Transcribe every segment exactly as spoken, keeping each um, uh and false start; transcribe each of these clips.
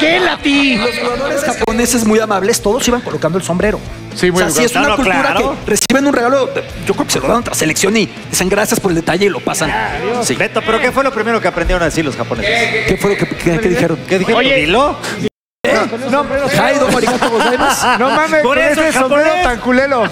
qué, Lati? Los jugadores japoneses muy amables, todos iban colocando el sombrero. Sí, muy o sea, si es una claro, cultura claro. que reciben un regalo, yo creo que se lo dan a otra selección y dicen gracias por el detalle y lo pasan. Sí. Beto, ¿pero qué fue lo primero que aprendieron a decir los japoneses? ¿Qué fue lo que, que- que dijeron? ¿Qué dijeron? Oye. ¿Dilo? No, pero Jaido, arigato gozaimasu. no mames, Por con eso ese el sombrero japonés. tan culero.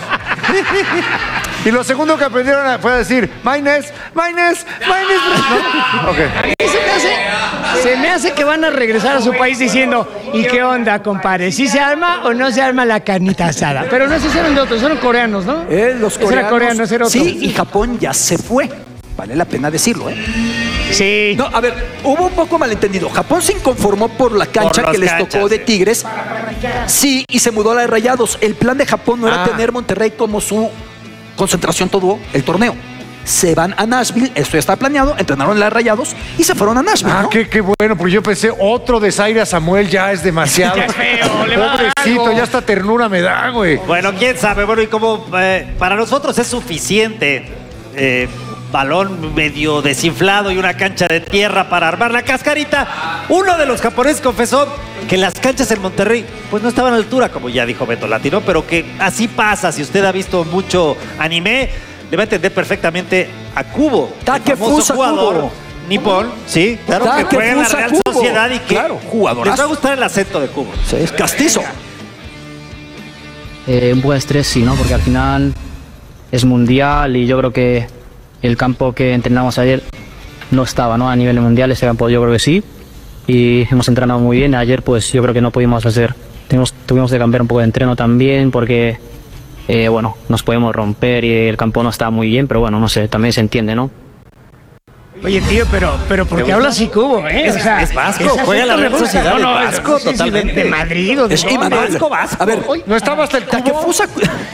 Y lo segundo que aprendieron a- fue a decir, Maynes, Maynes, Maynes. ¿No? Ok. Se me, hace, se me hace que van a regresar a su país diciendo, ¿y qué onda, compadre? ¿Sí se arma o no se arma la carnita asada? Pero no se hicieron de otros, fueron coreanos, ¿no? Eh, los Ese era coreanos. coreano, ese era otro. Sí, y Japón ya se fue. Vale la pena decirlo, ¿eh? Sí. No, a ver, hubo un poco malentendido. Japón se inconformó por la cancha Por las que les canchas, tocó de sí. Tigres. Sí, y se mudó a la de Rayados. El plan de Japón no era Ah. tener Monterrey como su concentración todo el torneo. Se van a Nashville, esto ya estaba planeado, entrenaron en la de Rayados y se fueron a Nashville, Ah, ¿no? qué, qué bueno, porque yo pensé, otro desaire a Samuel ya es demasiado. Ya es feo, le va a dar Pobrecito, algo. ya hasta ternura me da, güey. Bueno, quién sabe. Bueno, y como eh, para nosotros es suficiente eh, balón medio desinflado y una cancha de tierra para armar la cascarita, uno de los japoneses confesó que las canchas en Monterrey pues no estaban a la altura, como ya dijo Beto Lati, ¿no? Pero que así pasa. Si usted ha visto mucho anime, le va a entender perfectamente a Kubo, el Takefusa famoso jugador Kubo. nipón, sí, claro, que Takefusa juega en la Real Kubo. Sociedad y que Claro, jugadorazo. les va a gustar el acento de Kubo. Sí, es castizo. Eh, un poco de estrés, sí, ¿no? Porque al final es mundial y yo creo que el campo que entrenamos ayer no estaba, ¿no? A nivel mundial, ese campo yo creo que sí. Y hemos entrenado muy bien. Ayer, pues yo creo que no pudimos hacer. Tuvimos, tuvimos que cambiar un poco de entreno también porque, eh, bueno, nos podemos romper y el campo no está muy bien, pero bueno, no sé, también se entiende, ¿no? Oye, tío, pero, pero ¿por qué hablas así Cubo, eh? Es- es vasco, ese juega en la acento me Real gusta. Sociedad, No, no, es es- vasco, sí, sí, totalmente. De, de Madrid o de Es dónde? Imanol. vasco, vasco. A ver, ¿No estaba hasta el cubo? Takefusa,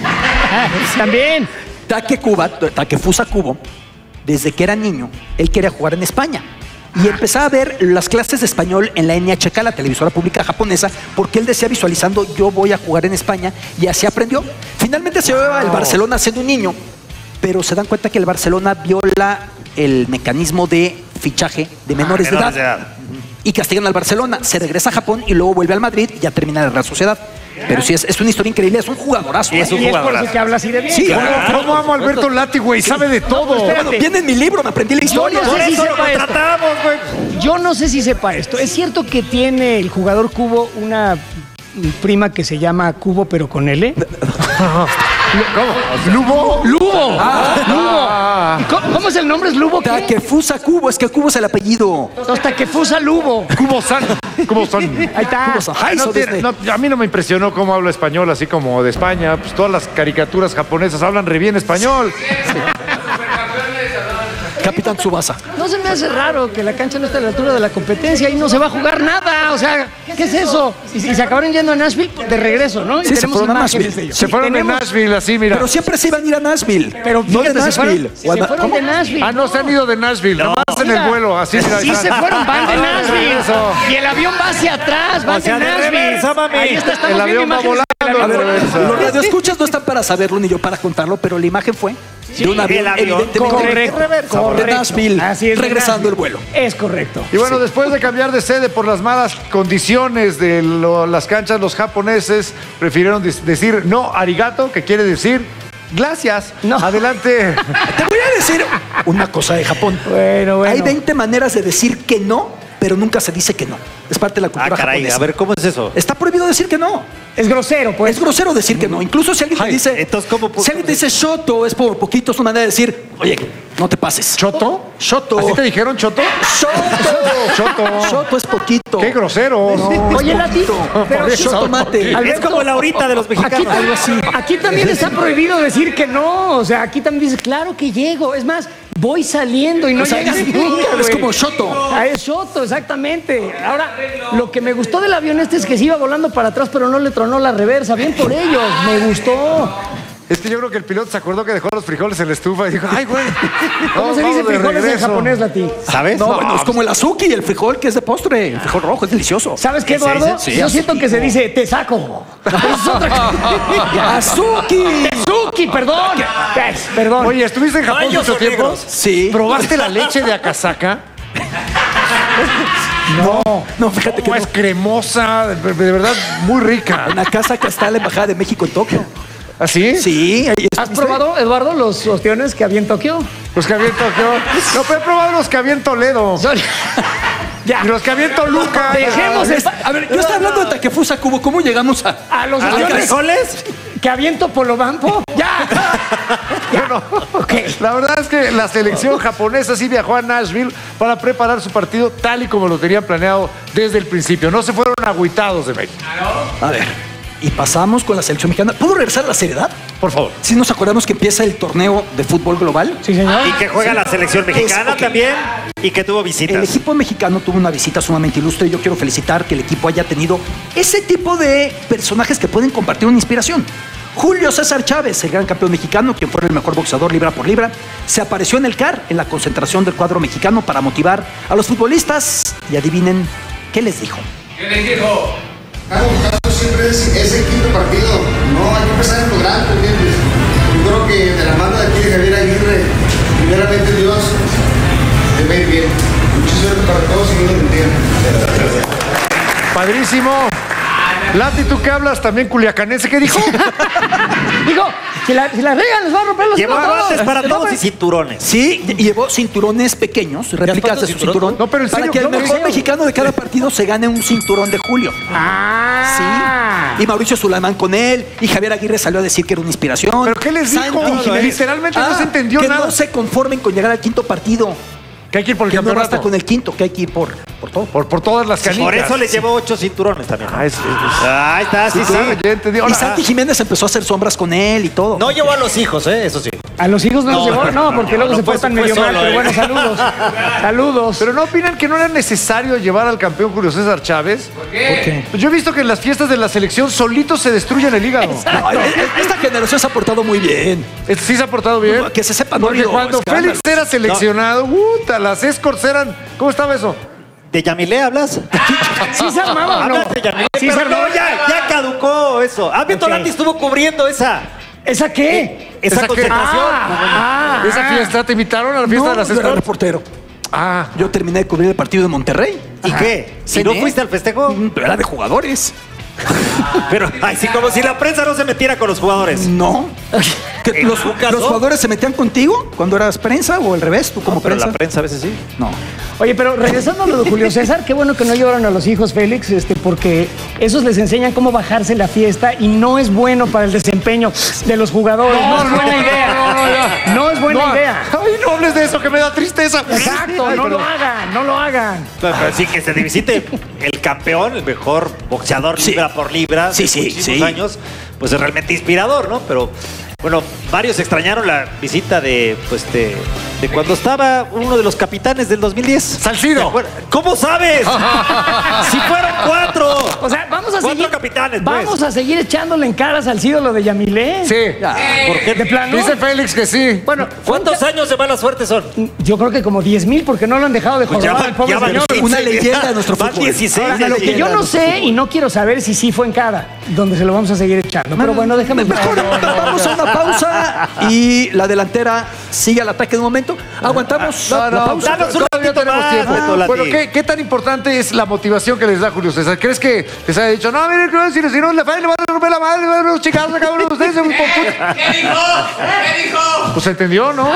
También. Take Cuba, Takefusa Kubo, desde que era niño, él quería jugar en España. Y empezaba a ver las clases de español en la N H K, la televisora pública japonesa, porque él decía visualizando, yo voy a jugar en España, y así aprendió. Finalmente se lleva al Barcelona siendo un niño, pero se dan cuenta que el Barcelona viola el mecanismo de fichaje de menores, Ah, de, menores edad, de edad. y castigan al Barcelona. Se regresa a Japón y luego vuelve al Madrid y ya termina en la Real Sociedad. Pero sí, es, es una historia increíble, es un jugadorazo. Es ¿eh? un Y es por jugadorazo. eso que habla así de bien. Sí, claro. claro. ¿Cómo amo a Alberto Lati, güey? Sabe de todo. Bueno, viene en mi libro, me aprendí la historia. no Por sé si eso lo sepa esto. contratamos, güey. Yo no sé si sepa esto. Es cierto que tiene el jugador Cubo una prima que se llama Cubo, pero con L. ¿Cómo? ¿Lubo? ¡Lubo! Ah. ¿Lubo? ¿Cómo, cómo es el nombre? ¿Es Lubo qué? Takefusa Kubo, es que Kubo es el apellido. Hasta que fusa Lubo. ¿Cómo son? ¿Cómo son? Ahí está. Kubo-san. Ay, no Eso tiene- desde- no, a mí no me impresionó cómo habla español, así como de España. Pues todas las caricaturas japonesas hablan re bien español. Capitán Tsubasa. No se me hace raro que la cancha no esté a la altura de la competencia y no se va a jugar nada. O sea, ¿qué es eso? Y, y se acabaron yendo a Nashville de regreso, ¿no? Y Sí, se tenemos fueron a imágenes Nashville. de ello. Se Sí, fueron tenemos- de Nashville, así, mira. Pero siempre se iban a ir a Nashville. Pero no de fíjate, se Nashville. fueron, se fueron de Nashville. Ah, no se han ido de Nashville, nada más en el Mira, vuelo, así, mira. ahí Sí están. se fueron, van de Ah, Nashville. eso. Y el avión va hacia atrás, van O sea, de de Nashville. reversa, mami. Ahí está, estamos El viendo avión va imágenes del volando, A avión. ver, reversa. los radioescuchas no están para saberlo ni yo para contarlo, pero la imagen fue de un avión, el avión. evidentemente, Correcto, de correcto. Nashville, Así es, de regresando Nashville. el vuelo. Es correcto. Y bueno, después de cambiar de sede por las malas condiciones de lo- las canchas, los japoneses prefirieron dis- decir no arigato, que quiere decir gracias. No. Adelante. Te voy a decir una cosa de Japón. Bueno, bueno. Hay veinte maneras de decir que no, pero nunca se dice que no. Es parte de la Ah, cultura caray, japonesa. a ver, ¿cómo es eso? Está prohibido decir que no. Es grosero, pues. Es grosero decir que no. Incluso si alguien te Ay, dice, entonces, ¿cómo- si alguien te dice shoto, es por poquito, es una manera de decir, oye, no te pases. ¿Choto? Shoto. ¿Así te dijeron choto? Shoto. Choto. Shoto es poquito. Qué grosero. Oye, Lati, pero Por eso tomate. Es como la horita de los Aquí, mexicanos. algo así. Aquí también está prohibido decir que no. O sea, aquí también dices, claro que llego. Es más, voy saliendo y no O sea, llegas es- nunca, es güey. como shoto. Ah, es shoto, exactamente. Ahora, lo que me gustó del avión este es que se iba volando para atrás, pero no le tronó la reversa. Bien por ellos, me gustó. Es que yo creo que el piloto se acordó que dejó los frijoles en la estufa y dijo, ay, güey. ¿Cómo vamos- se dice vamos de frijoles en regreso. japonés, Lati? ¿Sabes? No, bueno, es como el azuki, el frijol que es de postre. El frijol rojo es delicioso. ¿Sabes qué, ¿Ese Eduardo? dice? Sí, Yo azuki. siento que se dice te saco. Es otra cosa. ¡Azuki! Tezuki, perdón. Pers, Perdón. Oye, ¿estuviste en Japón Rayos mucho o tiempo? negros. Sí. ¿Probaste la leche de Akasaka? No, No, fíjate que no, no. es cremosa, de, de verdad, muy rica. Una casa que está en la Embajada de México en Tokio. ¿Así? Sí, ahí ¿Has probado, Eduardo, los ostiones que había en Tokio? Los que había en Tokio. No, pero he probado los que había en Toledo. Son- Ya. Y los que había en Toluca. Dejemos en pa- A ver, yo estaba hablando de Takefusa Kubo. ¿Cómo llegamos a...? a los ¿A los ostiones frijoles? que había en Topolobampo. ¡Ya! Bueno, la verdad es que la selección japonesa sí viajó a Nashville para preparar su partido tal y como lo tenían planeado desde el principio. No se fueron agüitados de México. A ver, y pasamos con la selección mexicana. ¿Puedo regresar a la seriedad? Por favor. Si nos acordamos que empieza el torneo de fútbol global. Sí, señor. Y que juega la selección mexicana Es- ok. también y que tuvo El visitas. equipo mexicano tuvo una visita sumamente ilustre y yo quiero felicitar que el equipo haya tenido ese tipo de personajes que pueden compartir una inspiración. Julio César Chávez, el gran campeón mexicano, quien fue el mejor boxeador libra por libra, se apareció en el C A R, en la concentración del cuadro mexicano, para motivar a los futbolistas. Y adivinen qué les dijo. Estamos buscando siempre ese, ese quinto partido. No, hay que empezar en lo grande, ¿entiendes? Yo creo que de la mano de aquí de Javier Aguirre, primeramente Dios, te va a ir bien. Mucha suerte para todos y Dios lo entiende. Padrísimo. Lati, ¿tú qué hablas? También culiacanense. ¿Qué dijo? Digo, si la, si la regan, les va a romper los Llevó hijos a guantes todos. para No, todos pues, y cinturones. Sí, y llevó cinturones pequeños, réplicas de su cinturón, No, pero en para serio, que el ¿cómo mejor hicieron? mexicano de cada partido se gane un cinturón de Julio. Ah. Sí. Y Mauricio Sulaimán con él. Y Javier Aguirre salió a decir que era una inspiración. ¿Pero qué les dijo? Santi Jiménez. Literalmente no se entendió que nada. no se conformen con llegar al quinto partido. Que hay que ir por el Que no campeonato. basta con el quinto, que hay que ir por, por todo. Por, por todas las canicas. Por eso les llevó ocho cinturones también. Ah, es- es- Ahí está, sí, sí. Ah, ya entendí. Y Ahora, Santi Jiménez empezó a hacer sombras con él y todo. No llevó a los hijos, ¿eh? Eso sí. A los hijos no, los llevó, no, porque luego no se fue- portan fue medio mal, solo, pero eh. bueno, saludos. Saludos. ¿pero no opinan que no era necesario llevar al campeón Julio César Chávez? ¿Por qué? Pues yo he visto que en las fiestas de la selección solitos se destruyen el hígado. No, e- e- esta generación se ha portado muy bien. Este sí se ha portado bien. Que se sepa, no Porque digo cuando escándalos. Félix era seleccionado, puta, las escorts eran... ¿Cómo estaba eso? ¿De Yamilé hablas? ¿Sí se armaba o no? Hablas de Yamilé. Sí se Pero no, armaba. ya, ya caducó eso. Alvin Ok. Tolati estuvo cubriendo esa, ¿Esa qué? esa ¿Esa qué? concentración. Ah, ¿Esa ah. fiesta te invitaron a la fiesta No, de las yo era escorts? reportero. Ah, Yo terminé de cubrir el partido de Monterrey. ¿Y qué? ¿Si Cené. no fuiste al festejo? Mm, Pero era de jugadores. Pero, ay, sí, como si la prensa no se metiera con los jugadores. No. Que ¿En los, tu caso? los jugadores se metían contigo cuando eras prensa o al revés, tú como Pero prensa. la prensa a veces sí. No. Oye, pero regresando a lo de Julio César, qué bueno que no llevaron a los hijos, Félix, este, porque esos les enseñan cómo bajarse la fiesta y no es bueno para el desempeño de los jugadores. No, es buena idea. no, no, ya. No es buena no, idea. Ay, no hables de eso, que me da tristeza. Exacto, Ay, no lo perdón. hagan, no lo hagan. Pero, pero sí que se visite el campeón, el mejor boxeador Sí. libra por libra Sí, de sí, muchísimos sí. años, pues es realmente inspirador, ¿no? Pero bueno, varios extrañaron la visita de, pues, de, de cuando estaba uno de los capitanes del dos mil diez. Salcido. ¿Te acuerdas? ¿Cómo sabes? Si fueron cuatro. O sea, vamos a Cuatro seguir. capitanes, pues. Vamos a seguir echándole en cara al Salcido lo de Yamilé. Sí. ¿Por qué? De plano. Dice Félix que sí. Bueno, ¿Cuántos años de mala suerte son? yo creo que como diez mil, porque no lo han dejado de Pues ya jorobar al van- pobre ya van señor. quince. Una leyenda de nuestro Van fútbol. dieciséis. Ahora, lo que yo no sé y no quiero saber si sí fue en cada, donde se lo vamos a seguir echando. Pero bueno, déjame. Mejor vamos a una pausa y la delantera sigue al ataque de un momento. Aguantamos No, la, no, la pausa. Danos un todavía ratito tenemos más, tiempo. Beto Lati. Bueno, ¿qué, ¿qué tan importante es la motivación que les da Julio César? ¿Crees que les haya dicho, no, miren, si, si no le falla, le van a romper la madre, le van a dar unos chicazos, cabrón, ustedes son un poco... ¿Qué dijo? ¿Qué dijo? Pues se entendió, ¿no?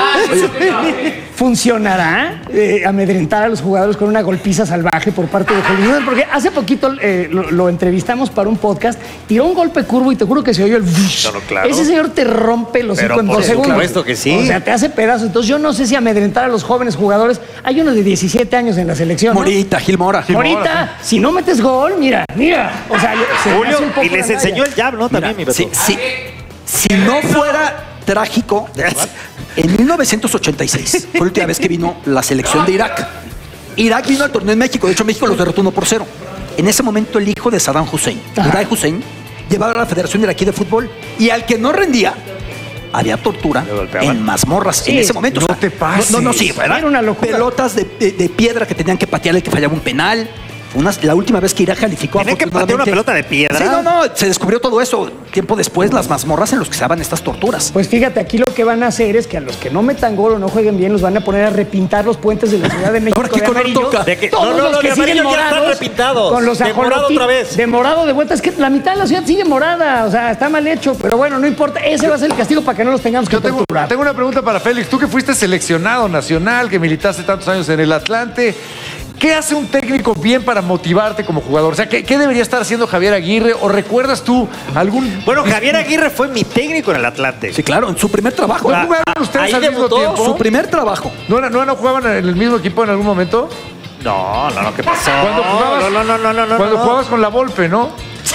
¿Funcionará eh, amedrentar a los jugadores con una golpiza salvaje por parte de Julio César? Porque hace poquito eh, lo, lo entrevistamos para un podcast, tiró un golpe curvo y te juro que se oyó el... No, no, claro. Ese señor te rompe los Pero hocico en por dos segundos. supuesto que sí. O sea, te hace pedazos. Entonces yo no sé si amedrentar a los jóvenes jugadores. Hay uno de diecisiete años en la selección, ¿no? Morita, Gil Mora. Ahorita, si no metes gol, mira, mira. O sea, se me Julio, hace un poco y les la enseñó raya. el jab, ¿no? También, mi Beto. Si, si, si no fuera trágico, de verdad, en mil novecientos ochenta y seis fue la última vez que vino la selección de Irak. Irak vino al torneo en México, de hecho México los derrotó uno por cero. En ese momento el hijo de Saddam Hussein, Irak Hussein, llevaba a la Federación Iraquí de Fútbol y al que no rendía había tortura en mazmorras en ese momento. no te pases. No, no, sí, ¿verdad? Era una locura. Pelotas de, de- de piedra que tenían que patear el que fallaba un penal. Una, la última vez que Irak calificó, Tenía que patear una pelota de piedra. Sí, no, no, se descubrió todo eso. Tiempo después, las mazmorras en los que se daban estas torturas. Pues fíjate, aquí lo que van a hacer es que a los que no metan gol o no jueguen bien, los van a poner a repintar los puentes de la Ciudad de México. Ahora, ¿qué de color amarillo. toca? De que- Todos no, no, los no, que de siguen amarillo ya están morados, repintados. con los De morado ajolotis, otra vez. de morado de vuelta. Es que la mitad de la ciudad sigue morada. O sea, está mal hecho. Pero bueno, no importa. Ese va a ser el castigo para que no los tengamos que Yo tengo, torturar. tengo una pregunta para Félix. Tú que fuiste seleccionado nacional, que militaste tantos años en el Atlante, ¿qué hace un técnico bien para motivarte como jugador? O sea, ¿qué, qué debería estar haciendo Javier Aguirre? ¿O recuerdas tú algún...? Bueno, Javier Aguirre fue mi técnico en el Atlante. Sí, claro, en su primer trabajo. ¿No Ah, jugaron ustedes ahí al mismo debutó. tiempo? Su primer trabajo. ¿No, era- no, no jugaban en el mismo equipo en algún momento? No, no, no, ¿qué pasó? Cuando jugabas, no, no, no, no, no, no, cuando no. jugabas con la Volpe, ¿no?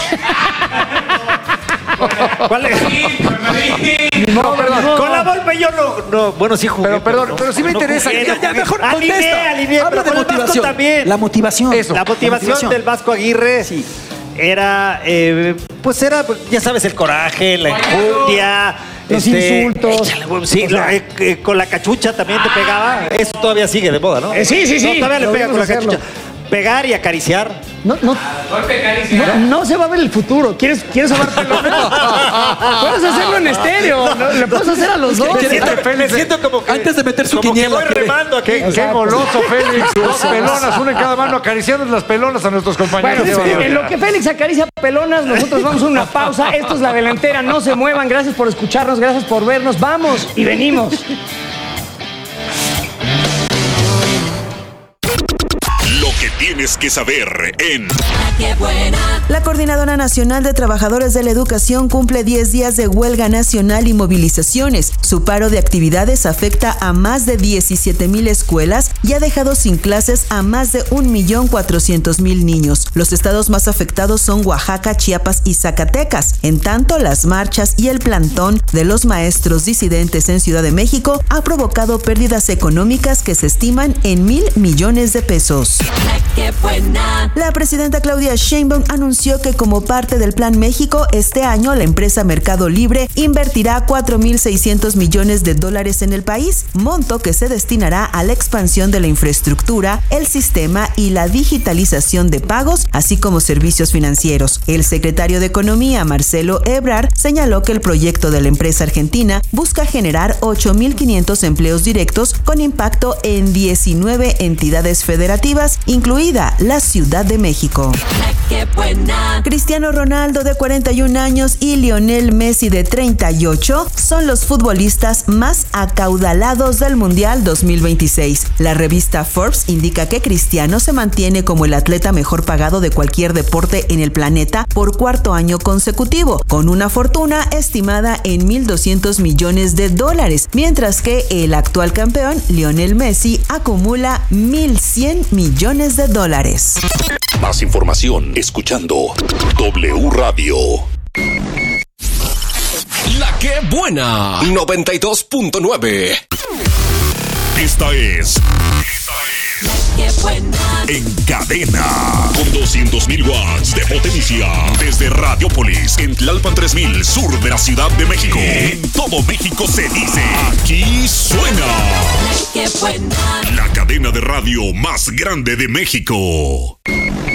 ¿Cuál es? No, perdón. Con la Volpe yo no, no, bueno, sí jugué. Pero, perdón, no- pero sí me no interesa. jugué, Ya, no ya, jugué. mejor Alivié, contesta. alivié, Habla pero de con el Vasco motivación. también. La motivación. Eso. La motivación motivación. del Vasco Aguirre Sí. era, eh, pues era, pues, ya sabes, el coraje, la enjundia. Los insultos. échale, huevo, sí, O sea, la- eh, eh, con la cachucha también te pegaba. Eso todavía sigue de moda, ¿no? Eh, sí, sí, sí. No, todavía le Lo pega con la vimos hacerlo. cachucha. Pegar y acariciar. No, no, Golpe caricia. no, no se va a ver el futuro. ¿Quieres, ¿quieres saber pelotas? Puedes hacerlo en estéreo. ¿no? Le puedes hacer a los dos. Me siento, Félix, me siento como que, antes de meter su como que quiniela, voy ¿qué? remando aquí. Qué, qué Exacto. goloso, Félix. Dos pelonas, una en cada mano, acariciando las pelonas a nuestros compañeros. Bueno, Qué en barbaridad. lo que Félix acaricia pelonas, nosotros vamos a una pausa. Esto es La Delantera. No se muevan. Gracias por escucharnos. Gracias por vernos. Vamos y venimos. Lo que tienes que saber en La Coordinadora Nacional de Trabajadores de la Educación cumple diez días de huelga nacional y movilizaciones. Su paro de actividades afecta a más de diecisiete mil escuelas y ha dejado sin clases a más de un millón cuatrocientos mil niños. Los estados más afectados son Oaxaca, Chiapas y Zacatecas. En tanto, las marchas y el plantón de los maestros disidentes en Ciudad de México ha provocado pérdidas económicas que se estiman en mil millones de pesos. La presidenta Claudia Sheinbaum anunció que como parte del Plan México, este año la empresa Mercado Libre invertirá cuatro mil seiscientos millones de dólares en el país, monto que se destinará a la expansión de la infraestructura, el sistema y la digitalización de pagos, así como servicios financieros. El secretario de Economía, Marcelo Ebrard, señaló que el proyecto de la empresa argentina busca generar ocho mil quinientos empleos directos con impacto en diecinueve entidades federativas, incluida la Ciudad de México. Cristiano Ronaldo, de cuarenta y un años, y Lionel Messi, de treinta y ocho, son los futbolistas más acaudalados del Mundial dos mil veintiséis. La revista Forbes indica que Cristiano se mantiene como el atleta mejor pagado de cualquier deporte en el planeta por cuarto año consecutivo, con una fortuna estimada en mil doscientos millones de dólares, mientras que el actual campeón, Lionel Messi, acumula mil cien millones de dólares. Más información escuchando W Radio. La que buena. noventa y dos punto nueve. Esta es En Cadena, con doscientos mil watts de potencia, desde Radiopolis, en Tlalpan tres mil, sur de la Ciudad de México. En todo México se dice, aquí suena la cadena de radio más grande de México.